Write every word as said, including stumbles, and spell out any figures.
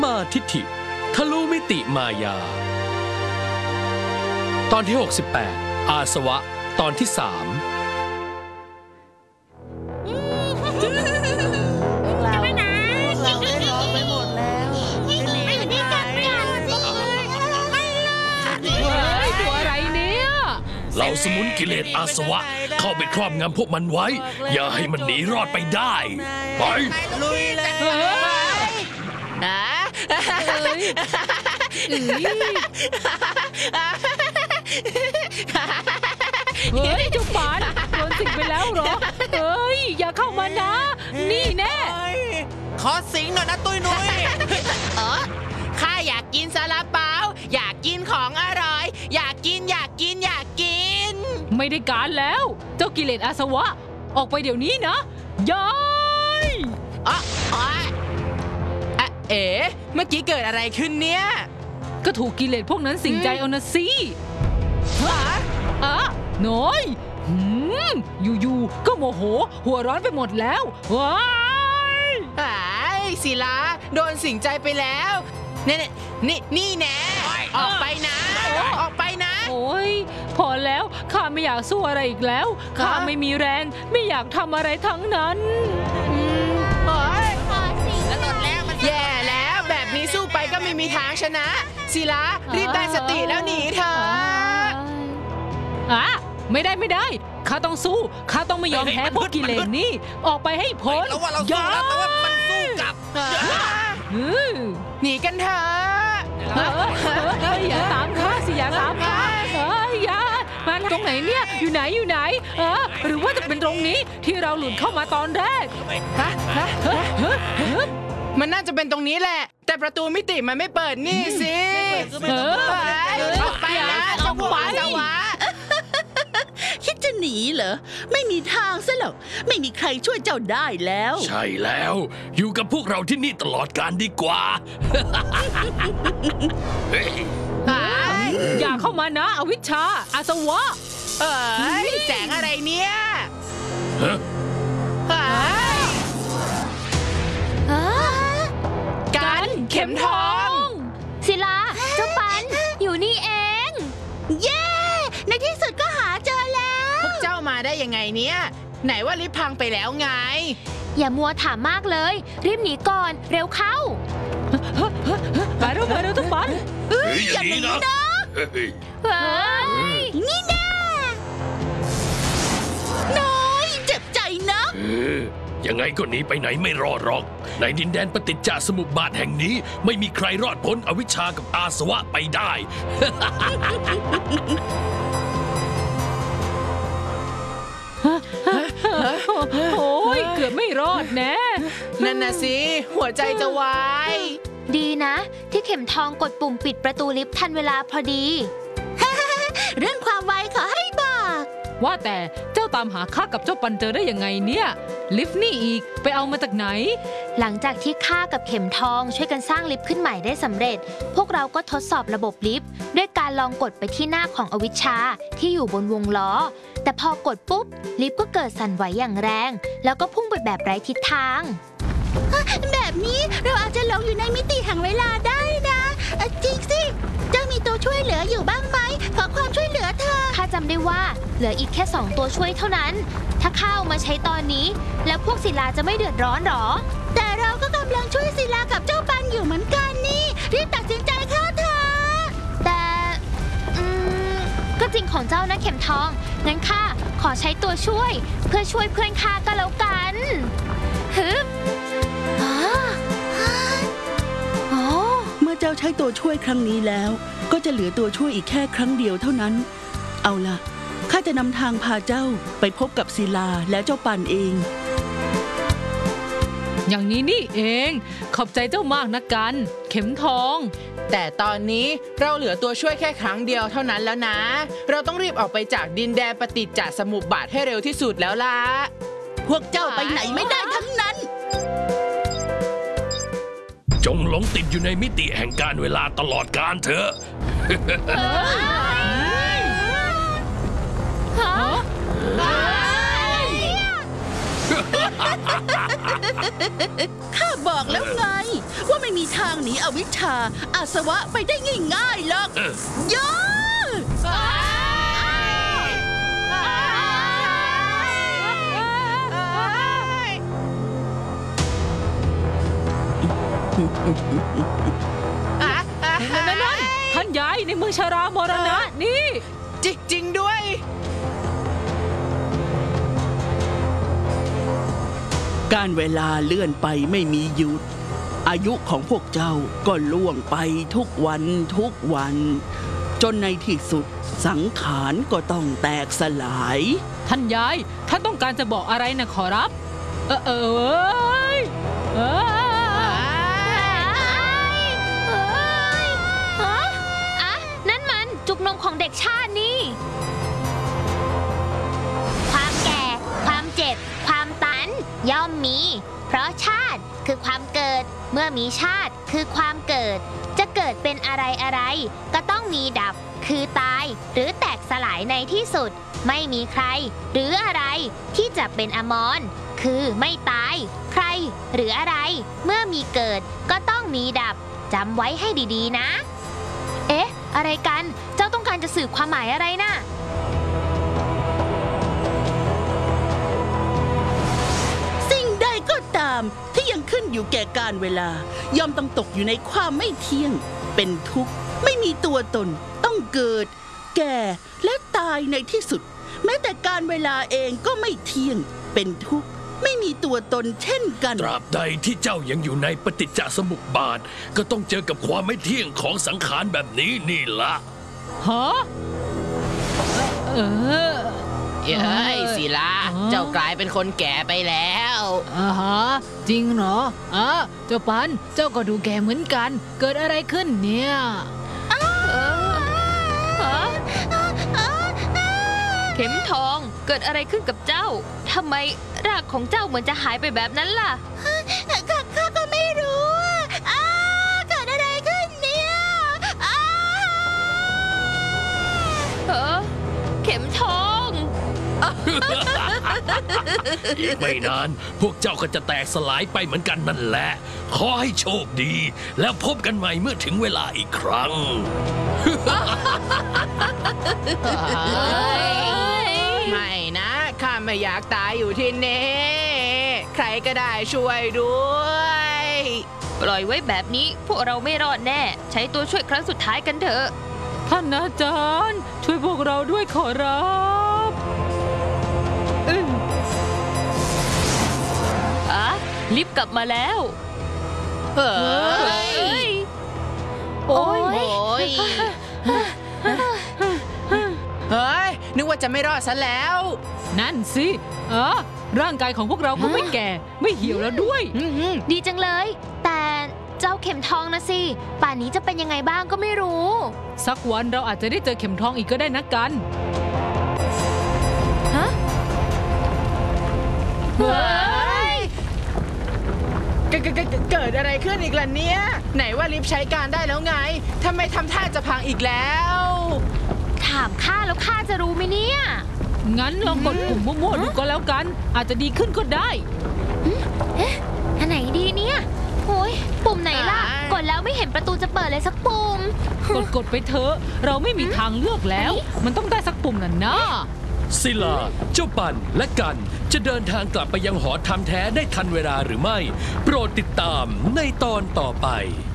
มาทิฏฐิทะลุมิติมายาตอนที่หกสิบแปดอาสวะตอนที่สามเราเราได้ร้องไปหมดแล้วจะหนีไปไหนตัวอะไรเนี่ยเราสมุนกิเลสอาสวะเข้าไปครอบงำพวกมันไว้อย่าให้มันหนีรอดไปได้ไปลุยเลยนะเฮ้ยจุ๊บปานโดนสิงไปแล้วเหรอเฮ้ยอย่าเข้ามานะนี่แน่ขอสิงหน่อยนะตุ้ยนุ้ยเออข้าอยากกินซาลาเปาอยากกินของอร่อยอยากกินอยากกินอยากกินไม่ได้การแล้วเจ้ากิเลสอาสวะออกไปเดี๋ยวนี้นะย้ายอ๋ออ๋อเอ๋เมื่อกี้เกิดอะไรขึ้นเนี่ยก็ถูกกิเลสพวกนั้นสิงใจเอานะสิฮะอ่ะน้อยอยู่ๆก็โมโหหัวร้อนไปหมดแล้วว้ายไอ้ศิลาโดนสิงใจไปแล้วนี่นี่นี่แน่ออกไปนะออกไปนะโอ้ยพอแล้วข้าไม่อยากสู้อะไรอีกแล้วข้าไม่มีแรงไม่อยากทำอะไรทั้งนั้นโอ้ยแล้วหล่นแล้วมันแย่แล้วแบบนี้สู้ไปก็ไม่มีทางชนะศิลารีบได้สติแล้วหนีเถอะอ่ะไม่ได้ไม่ได้ข้าต้องสู้ข้าต้องไม่ยอมแพ้พวกกิเลสนี่ออกไปให้พ้นอย่าแต่ว่ามันสู้กลับหนีกันเถอะอย่าตามข้าสิอย่าตามข้าอย่ามาตรงไหนเนี่ยอยู่ไหนอยู่ไหนเออหรือว่าจะเป็นตรงนี้ที่เราหลุดเข้ามาตอนแรกฮะมันน่าจะเป็นตรงนี้แหละแต่ประตูมิติมันไม่เปิดนี่สิเออออกไปนะเจ้าขวาเจ้าวะคิดจะหนีเหรอไม่มีทางซะหรอกไม่มีใครช่วยเจ้าได้แล้วใช่แล้วอยู่กับพวกเราที่นี่ตลอดกาลดีกว่าอย่าเข้ามานะอวิชชาอาสวะเอ้ยแสงอะไรเนี่ยกันเข็มทองศิลาเจ้าปันอยู่นี่เองเย้ในที่สุดก็หาเจอแล้วพวกเจ้ามาได้ยังไงเนี่ยไหนว่าลิฟต์พังไปแล้วไงอย่ามัวถามมากเลยรีบหนีก่อนเร็วเข้าไปเร็วไปเร็วทุกปันอย่าหนีนะเฮ้ยนี่แน่น้อยเจ็บใจนะยังไงก็หนีไปไหนไม่รอดหรอกในดินแดนปฏิจจสมุปบาทแห่งนี้ไม่มีใครรอดพ้นอวิชชากับอาสวะไปได้โอ้ยเกือบไม่รอดแน่นั่นน่ะสิหัวใจจะวายดีนะที่เข็มทองกดปุ่มปิดประตูลิฟต์ทันเวลาพอดีเรื่องความไวขอให้บอกว่าแต่เจ้าตามหาข้ากับเจ้าปันเจอได้ยังไงเนี่ยลิฟต์นี่อีกไปเอามาจากไหนหลังจากที่ข้ากับเข็มทองช่วยกันสร้างลิฟต์ขึ้นใหม่ได้สำเร็จพวกเราก็ทดสอบระบบลิฟต์ด้วยการลองกดไปที่หน้าของอวิชชาที่อยู่บนวงล้อแต่พอกดปุ๊บลิฟต์ก็เกิดสั่นไหวอย่างแรงแล้วก็พุ่งไปแบบไร้ทิศทางแบบนี้เราอาจจะหลงอยู่ในมิติแห่งเวลาได้นะจริงสิเจ้ามีตัวช่วยเหลืออยู่บ้างไหมขอความช่วยเหลือเธอข้าจำได้ว่าเหลืออีกแค่สองตัวช่วยเท่านั้นถ้าข้าเอามาใช้ตอนนี้แล้วพวกศิลาจะไม่เดือดร้อนหรอแต่เราก็กำลังช่วยศิลากับเจ้าปันอยู่เหมือนกันนี่รีบตัดสินใจเข้าเถอะแต่อืมก็จริงของเจ้านะเข็มทองงั้นข้าขอใช้ตัวช่วยเพื่อช่วยเพื่อนข้าก็แล้วกันฮึบเมื่อเจ้าใช้ตัวช่วยครั้งนี้แล้วก็จะเหลือตัวช่วยอีกแค่ครั้งเดียวเท่านั้นเอาล่ะข้าจะนำทางพาเจ้าไปพบกับศิลาและเจ้าปันเองอย่างนี้นี่เองขอบใจเจ้ามากนะกันเข็มทองแต่ตอนนี้เราเหลือตัวช่วยแค่ครั้งเดียวเท่านั้นแล้วนะเราต้องรีบออกไปจากดินแดนปฏิจจสมุปบาทให้เร็วที่สุดแล้วล่ะพวกเจ้าไปไหนไม่ได้ทั้งนั้นจงหลงติดอยู่ในมิติแห่งการเวลาตลอดกาลเถอะฮะข้าบอกแล้วไง ว่าไม่มีทางหนีอวิชชาอาสวะไปได้ง่ายๆหรอกเออย่านั่นนั่นนั่นท่านยายในเมืองชารามรณะนี่จริงจริงด้วยการเวลาเลื่อนไปไม่มีหยุด อายุของพวกเจ้าก็ล่วงไปทุกวันทุกวัน จนในที่สุดสังขารก็ต้องแตกสลายท่านยายท่านต้องการจะบอกอะไรนะขอรับ เออเออเอ้ยเออฮะอะนั่นมันจุกนมของเด็กชาตินี่ ความแก่ ความเจ็บ ความตัน ย่อมมี เพราะชาติคือความเกิด เมื่อมีชาติคือความเกิด จะเกิดเป็นอะไรอะไรก็ต้องมีดับ คือตาย หรือแตกสลายในที่สุด ไม่มีใคร หรืออะไรที่จะเป็นอมร คือไม่ตาย ใคร หรืออะไร เมื่อมีเกิดก็ต้องมีดับจำไว้ให้ดีๆนะ เอ๊ะ อะไรกัน เจ้าต้องการจะสื่อความหมายอะไรน่ะสิ่งใดก็ตามที่ยังขึ้นอยู่แก่การเวลา ย่อมต้องตกอยู่ในความไม่เที่ยง เป็นทุกข์ไม่มีตัวตน ต้องเกิด แก่และตายในที่สุด แม้แต่การเวลาเองก็ไม่เที่ยง เป็นทุกข์ไม่มีตัวตนเช่นกันตราบใดที่เจ้ายังอยู่ในปฏิจจสมุปบาท ก็ต้องเจอกับความไม่เที่ยงของสังขารแบบนี้นี่ละฮะเออเอ้ยศิลาอ๋อเจ้ากลายเป็นคนแก่ไปแล้วอ่าฮะจริงเหรออ่ะเจ้าปันเจ้าก็ดูแก่เหมือนกัน เกิดอะไรขึ้นเนี่ยเข็มทองเกิดอะไรขึ้นกับเจ้า ทำไมรากของเจ้าเหมือนจะหายไปแบบนั้นล่ะ ข้าข้าก็ไม่รู้อ่าเกิดอะไรขึ้นเนี่ยอ่าเออเข็มทองอีกไม่นาน พวกเจ้าก็จะแตกสลายไปเหมือนกันนั่นแหละ ขอให้โชคดี แล้วพบกันใหม่เมื่อถึงเวลาอีกครั้งไม่นะ ข้าไม่อยากตายอยู่ที่นี่ ใครก็ได้ช่วยด้วยปล่อยไว้แบบนี้พวกเราไม่รอดแน่ ใช้ตัวช่วยครั้งสุดท้ายกันเถอะท่านอาจารย์ ช่วยพวกเราด้วยขอรับอืมอะลิฟต์กลับมาแล้วเฮ้ยโอ้ยโอ้ย เฮ้ย นึกว่าจะไม่รอดซะแล้วนั่นสิเออร่างกายของพวกเราก็ไม่แก่ ไม่เหี่ยวแล้วด้วยอื้อหือดีจังเลย แต่เจ้าเข็มทองนะสิ ป่านนี้จะเป็นยังไงบ้างก็ไม่รู้สักวันเราอาจจะได้เจอเข็มทองอีกก็ได้นะกันฮะเฮ้ยเกิดเกิดเกิดอะไรขึ้นอีกล่ะเนี่ย ไหนว่าลิฟต์ใช้การได้แล้วไง ทำไมทำท่าจะพังอีกแล้วถามข้าแล้วข้าจะรู้ไหมเนี่ยงั้นลองกดปุ่มมั่วๆดูก็แล้วกัน อาจจะดีขึ้นก็ได้อันไหนดีเนี่ยโอ้ยปุ่มไหนล่ะอ่ากดแล้วไม่เห็นประตูจะเปิดเลยสักปุ่มกดกดไปเถอะ เราไม่มีทางเลือกแล้ว มันต้องได้สักปุ่มน่ะนะศิลา เจ้าปั่นและกันจะเดินทางกลับไปยังหอธรรมแท้ได้ทันเวลาหรือไม่ โปรดติดตามในตอนต่อไป